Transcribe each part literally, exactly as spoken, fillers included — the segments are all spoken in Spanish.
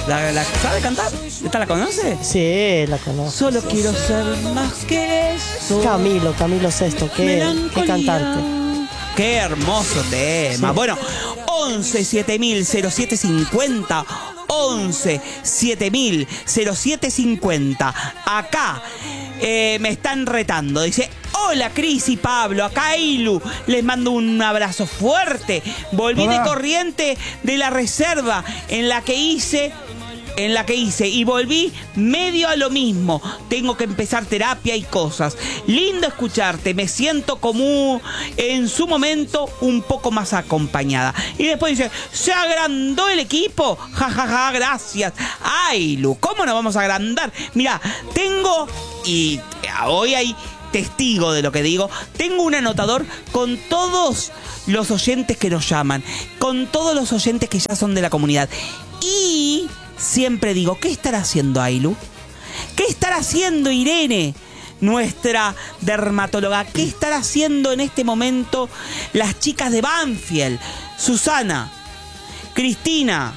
¿La, la sabe cantar? ¿Esta la conoce? Sí, la conozco. Solo quiero ser más que eso. Camilo, Camilo Sesto, qué, qué cantante. Qué hermoso tema. Sí. Bueno, once siete mil cero siete cincuenta. once siete mil cero siete cincuenta. Acá eh, me están retando. Dice: hola Cris y Pablo, acá Ailu, les mando un abrazo fuerte. Volví Hola. de corriente de la reserva en la que hice En la que hice y volví medio a lo mismo. Tengo que empezar terapia y cosas. Lindo escucharte. Me siento como en su momento un poco más acompañada. Y después dice: ¿se agrandó el equipo? Ja, ja, ja, gracias. Ay, Lu, ¿cómo nos vamos a agrandar? Mira, tengo, y hoy hay testigo de lo que digo, tengo un anotador con todos los oyentes que nos llaman, con todos los oyentes que ya son de la comunidad. Y siempre digo: ¿qué estará haciendo Ailu? ¿Qué estará haciendo Irene, nuestra dermatóloga? ¿Qué estará haciendo en este momento las chicas de Banfield? Susana, Cristina,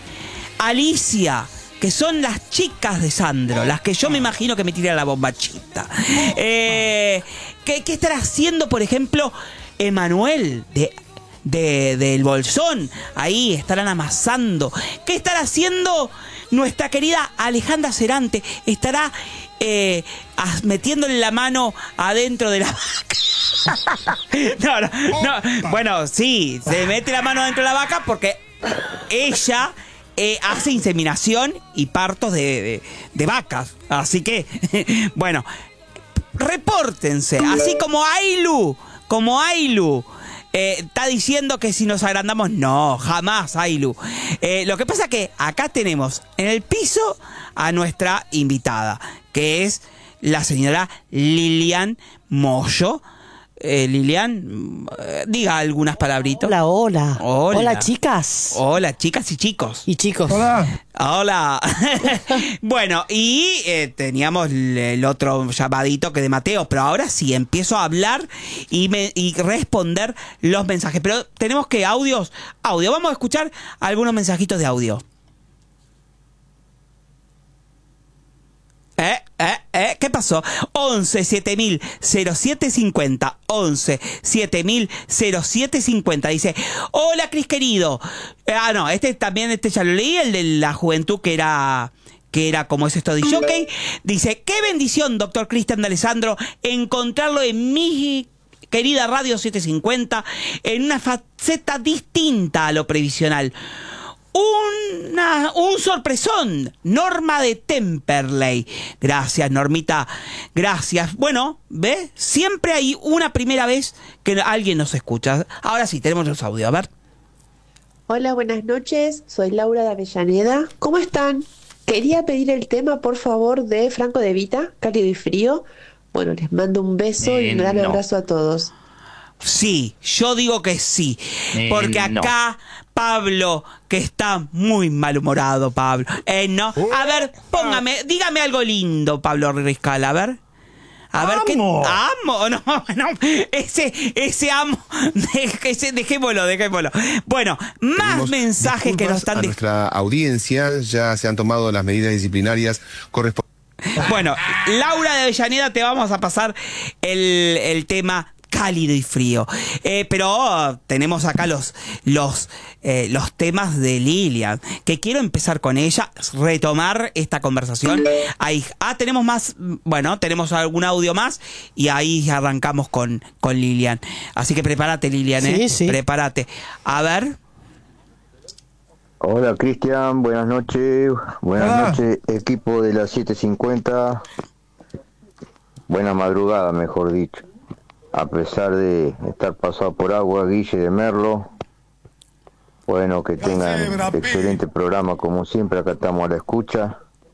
Alicia, que son las chicas de Sandro, las que yo me imagino que me tiran la bombachita. Eh, ¿qué, ¿Qué estará haciendo, por ejemplo, Emanuel de... De, del Bolsón? Ahí estarán amasando. ¿Qué estará haciendo nuestra querida Alejandra Cerante? Estará eh, metiéndole la mano adentro de la vaca. no, no, no. Bueno, sí, se mete la mano adentro de la vaca porque ella eh, hace inseminación y partos de, de, de vacas. Así que, bueno, repórtense. Así como Ailu, como Ailu Eh, está diciendo que si nos agrandamos, no, jamás, Ailu. Eh, lo que pasa que acá tenemos en el piso a nuestra invitada, que es la señora Lilian Moyo. Eh, Lilian, eh, diga algunas palabritas. Hola, hola. Hola. Hola, chicas. Hola, chicas y chicos. Y chicos. Hola. Hola. Bueno, y eh, teníamos el otro llamadito que de Mateo, pero ahora sí empiezo a hablar y, me, y responder los mensajes. Pero tenemos que audios, audio. Vamos a escuchar algunos mensajitos de audio. Eh, eh, eh, ¿qué pasó? once siete mil cero siete cincuenta. once siete mil cero siete cincuenta. Dice: hola Cris querido. Eh, ah, no, este también, este ya lo leí, el de la juventud que era... que era como es esto de jockey. Dice: qué bendición, doctor Cristian de Alessandro, encontrarlo en mi querida Radio setecientos cincuenta en una faceta distinta a lo previsional. Una, un sorpresón. Norma de Temperley. Gracias, Normita. Gracias. Bueno, ¿ves? Siempre hay una primera vez que alguien nos escucha. Ahora sí, tenemos los audios. A ver. Hola, buenas noches. Soy Laura de Avellaneda. ¿Cómo están? Quería pedir el tema, por favor, de Franco De Vita, Cálido y Frío. Bueno, les mando un beso eh, y un gran no. abrazo a todos. Sí, yo digo que sí. Eh, porque acá... No. Pablo, que está muy malhumorado, Pablo. Eh, ¿no? A ver, póngame, dígame algo lindo, Pablo Riscal, a ver. A ver qué. Amo, no, no. Ese, ese amo. Ese, dejémoslo, dejémoslo. Bueno, más Tenemos mensajes que nos están. A nuestra audiencia ya se han tomado las medidas disciplinarias correspondientes. Bueno, Laura de Avellaneda, te vamos a pasar el, el tema cálido y frío. Eh, pero oh, tenemos acá los, los, eh, los temas de Lilian, que quiero empezar con ella, retomar esta conversación. Ahí, ah, tenemos más, bueno, tenemos algún audio más y ahí arrancamos con, con Lilian. Así que prepárate, Lilian, ¿eh? Sí, sí. Prepárate. A ver. Hola, Cristian, buenas noches. Buenas ah. noches, equipo de la setecientos cincuenta. Buena madrugada, mejor dicho. A pesar de estar pasado por agua, Guille de Merlo, bueno, que tengan excelente programa como siempre, acá estamos a la escucha.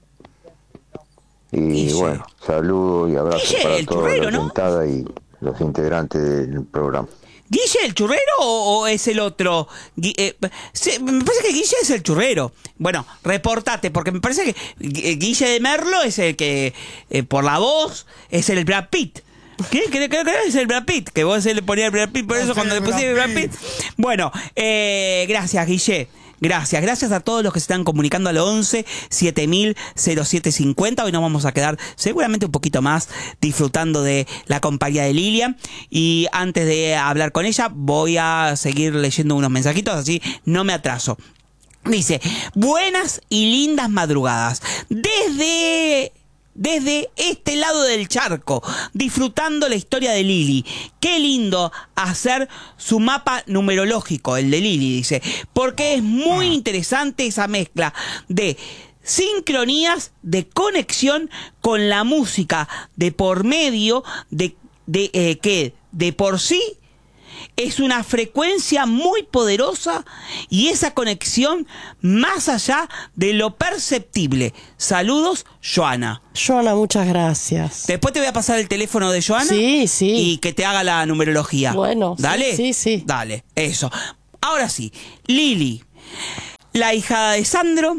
Y Guille. Bueno, saludos y abrazos Guille, para el toda churrero, la ¿no? sentada y los integrantes del programa. ¿Guille el churrero o, o es el otro? Gui, eh, sí, me parece que Guille es el churrero. Bueno, repórtate, porque me parece que Guille de Merlo es el que, eh, por la voz, es el Brad Pitt. ¿Qué? Creo que es el Brad Pitt, que vos se le ponías el Brad Pitt, por eso cuando le pusiste el Brad Pitt. Bueno, eh, gracias, Guille. Gracias, gracias a todos los que se están comunicando al once siete mil cero siete cincuenta. Hoy nos vamos a quedar seguramente un poquito más disfrutando de la compañía de Lilian. Y antes de hablar con ella, voy a seguir leyendo unos mensajitos, así no me atraso. Dice, buenas y lindas madrugadas. Desde... Desde este lado del charco, disfrutando la historia de Lili. Qué lindo hacer su mapa numerológico, el de Lili, dice. Porque es muy interesante esa mezcla de sincronías, de conexión con la música de por medio, de, de eh, que de por sí es una frecuencia muy poderosa y esa conexión más allá de lo perceptible. Saludos, Joana. Joana, muchas gracias. Después te voy a pasar el teléfono de Joana. Sí, sí. Y que te haga la numerología. Bueno, ¿dale? Sí, sí. Dale, eso. Ahora sí, Lili, la hijada de Sandro,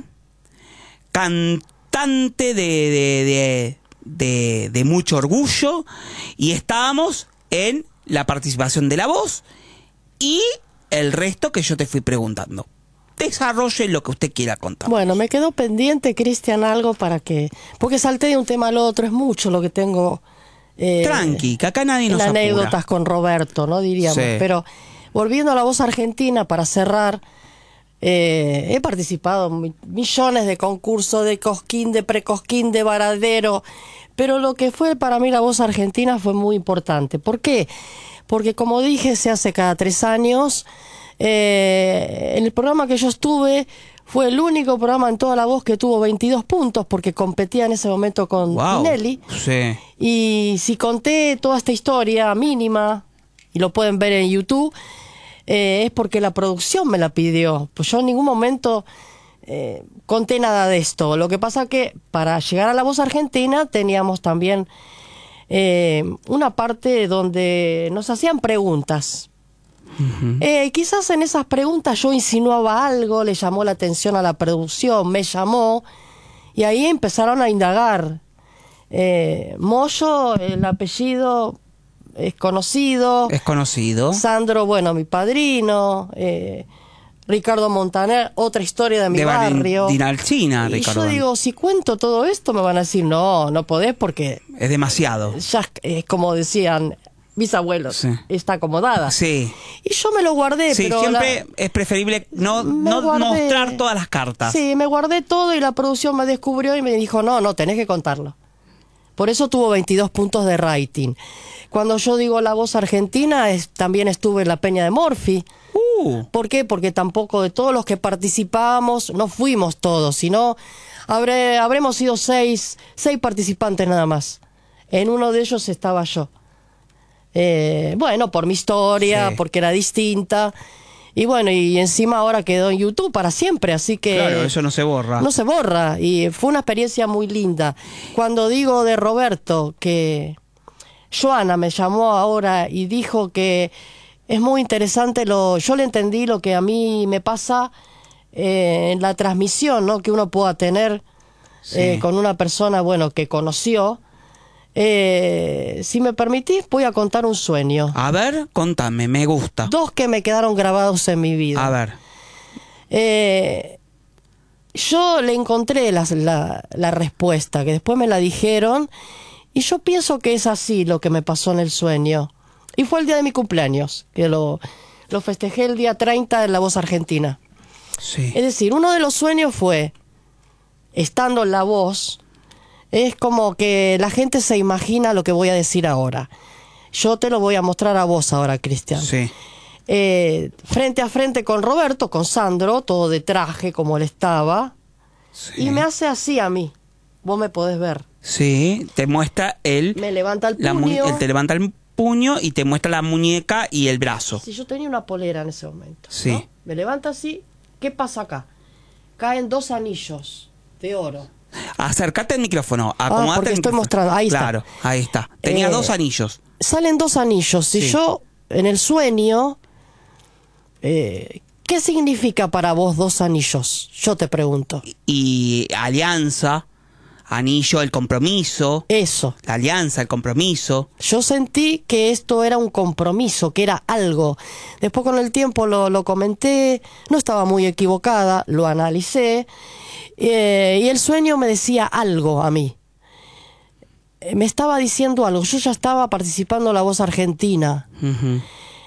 cantante de, de, de, de, de mucho orgullo, y estábamos en la participación de La Voz y el resto que yo te fui preguntando. Desarrolle lo que usted quiera contar. Bueno, me quedó pendiente, Cristian, algo para que... Porque salté de un tema al otro, es mucho lo que tengo... Eh, Tranqui, que acá nadie nos apura. Anécdotas con Roberto, ¿no? Diríamos. Sí. Pero volviendo a La Voz Argentina, para cerrar, eh, he participado en millones de concursos de Cosquín, de Precosquín, de Varadero... Pero lo que fue para mí La Voz Argentina fue muy importante. ¿Por qué? Porque como dije, se hace cada tres años. Eh, en el programa que yo estuve, fue el único programa en toda La Voz que tuvo veintidós puntos, porque competía en ese momento con Wow. Tinelli. Sí. Y si conté toda esta historia mínima, y lo pueden ver en YouTube, eh, es porque la producción me la pidió. Pues yo en ningún momento... Eh, conté nada de esto. Lo que pasa que para llegar a La Voz Argentina teníamos también eh, una parte donde nos hacían preguntas. Uh-huh. Eh, quizás en esas preguntas yo insinuaba algo, le llamó la atención a la producción, me llamó, y ahí empezaron a indagar. Eh, Moyo, el apellido es conocido. Es conocido. Sandro, bueno, mi padrino. Eh, Ricardo Montaner, otra historia de mi de barrio. Dinalcina, y Ricardo. yo digo, si cuento todo esto me van a decir, no, no podés porque... Es demasiado. Ya, eh, como decían mis abuelos, sí. Está acomodada. Sí. Y yo me lo guardé, sí, pero... siempre la... es preferible no, no mostrar todas las cartas. Sí, me guardé todo y la producción me descubrió y me dijo, no, no, tenés que contarlo. Por eso tuvo veintidós puntos de rating. Cuando yo digo La Voz Argentina, es, también estuve en la Peña de Morphy. Uh. ¿Por qué? Porque tampoco de todos los que participábamos, no fuimos todos, sino habré, habremos sido seis, seis participantes nada más. En uno de ellos estaba yo. Eh, bueno, por mi historia, sí. Porque era distinta. Y bueno, y encima ahora quedó en YouTube para siempre, así que... Claro, eso no se borra. No se borra, y fue una experiencia muy linda. Cuando digo de Roberto que Joana me llamó ahora y dijo que es muy interesante, lo yo le entendí lo que a mí me pasa eh, en la transmisión, ¿no? Que uno pueda tener sí. eh, con una persona, bueno, que conoció. Eh, si me permitís, voy a contar un sueño. A ver, contame, me gusta. Dos que me quedaron grabados en mi vida. A ver. Eh, yo le encontré la, la, la respuesta, que después me la dijeron, y yo pienso que es así lo que me pasó en el sueño. Y fue el día de mi cumpleaños, que lo, lo festejé el día treinta en La Voz Argentina. Sí. Es decir, uno de los sueños fue, estando en La Voz... Es como que la gente se imagina lo que voy a decir ahora. Yo te lo voy a mostrar a vos ahora, Cristian. Sí. Eh, frente a frente con Roberto, con Sandro, todo de traje como él estaba. Sí. Y me hace así a mí. Vos me podés ver. Sí, te muestra él. Me levanta el puño. La él te levanta el puño y te muestra la muñeca y el brazo. Si yo tenía una polera en ese momento. Sí. ¿No? Me levanta así. ¿Qué pasa acá? Caen dos anillos de oro. Acércate al micrófono, acomodate. Ah, porque el estoy micrófono. mostrando, ahí está. Claro, ahí está. Tenía eh, dos anillos. Salen dos anillos. Si sí. yo, en el sueño, eh, ¿qué significa para vos dos anillos? Yo te pregunto. Y alianza, anillo, el compromiso. Eso. La alianza, el compromiso. Yo sentí que esto era un compromiso, que era algo. Después con el tiempo lo, lo comenté, no estaba muy equivocada, lo analicé, eh, y el sueño me decía algo a mí. Eh, me estaba diciendo algo. Yo ya estaba participando en La Voz Argentina, Uh-huh.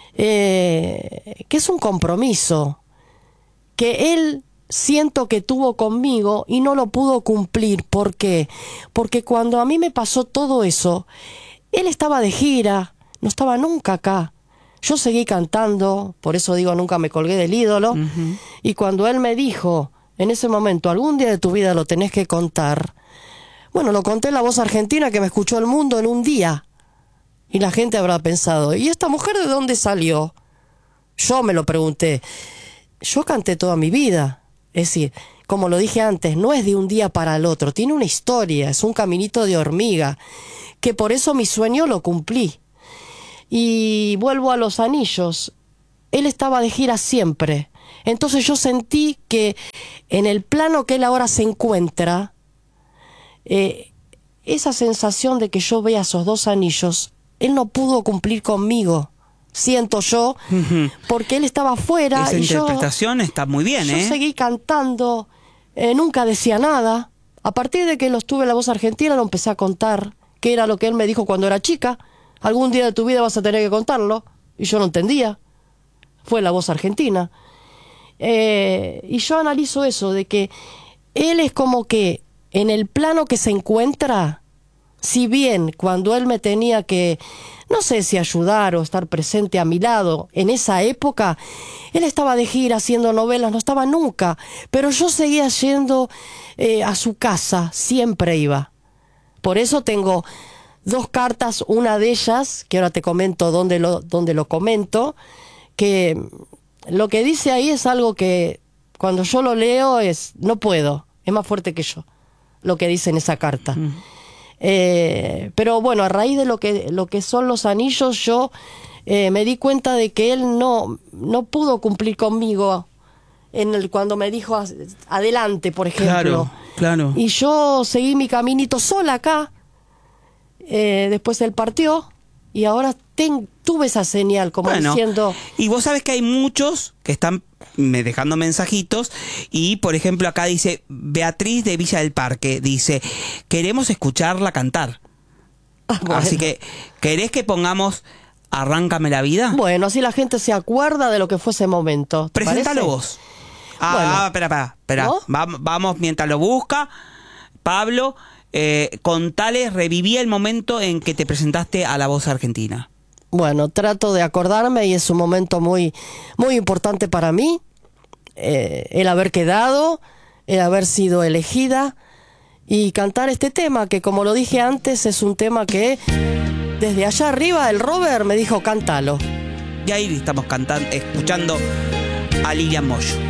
eh, que es un compromiso, que él siento que tuvo conmigo y no lo pudo cumplir. ¿Por qué? Porque cuando a mí me pasó todo eso, él estaba de gira, no estaba nunca acá. Yo seguí cantando, por eso digo, nunca me colgué del ídolo. Uh-huh. Y cuando él me dijo, en ese momento, algún día de tu vida lo tenés que contar, bueno, lo conté en La Voz Argentina, que me escuchó el mundo en un día. Y la gente habrá pensado, ¿y esta mujer de dónde salió? Yo me lo pregunté. Yo canté toda mi vida. Es decir, como lo dije antes, no es de un día para el otro, tiene una historia, es un caminito de hormiga, que por eso mi sueño lo cumplí. Y vuelvo a los anillos, él estaba de gira siempre, entonces yo sentí que en el plano que él ahora se encuentra, eh, esa sensación de que yo vea esos dos anillos, él no pudo cumplir conmigo. Siento yo, uh-huh. porque él estaba afuera. Esa y interpretación yo, está muy bien, yo ¿eh? seguí cantando, eh, nunca decía nada. A partir de que lo estuve en La Voz Argentina, lo empecé a contar, que era lo que él me dijo cuando era chica. Algún día de tu vida vas a tener que contarlo. Y yo no entendía. Fue La Voz Argentina. Eh, y yo analizo eso, de que él es como que en el plano que se encuentra, si bien cuando él me tenía que, no sé si ayudar o estar presente a mi lado, en esa época, él estaba de gira haciendo novelas, no estaba nunca, pero yo seguía yendo eh, a su casa, siempre iba. Por eso tengo dos cartas, una de ellas, que ahora te comento dónde lo, dónde lo comento, que lo que dice ahí es algo que cuando yo lo leo es, no puedo, es más fuerte que yo, lo que dice en esa carta. Mm. Eh, pero bueno, a raíz de lo que, lo que son los anillos, yo eh, me di cuenta de que él no, no pudo cumplir conmigo en el, cuando me dijo adelante, por ejemplo. Claro, claro. Y yo seguí mi caminito sola acá. Eh, después él partió y ahora ten, tuve esa señal como bueno, diciendo... Y vos sabés que hay muchos que están me dejando mensajitos y por ejemplo acá dice Beatriz de Villa del Parque, dice, queremos escucharla cantar. Ah, bueno. Así que, ¿querés que pongamos Arráncame la vida? Bueno, así la gente se acuerda de lo que fue ese momento. Presentalo vos. Ah, bueno, ah, espera, espera, espera. ¿No? Vamos, vamos mientras lo busca. Pablo, eh, contale, reviví el momento en que te presentaste a La Voz Argentina. Bueno, trato de acordarme y es un momento muy, muy importante para mí. Eh, el haber quedado, el haber sido elegida y cantar este tema que, como lo dije antes, es un tema que desde allá arriba el Robert me dijo cántalo. Y ahí estamos cantando, escuchando a Lilian Moyo.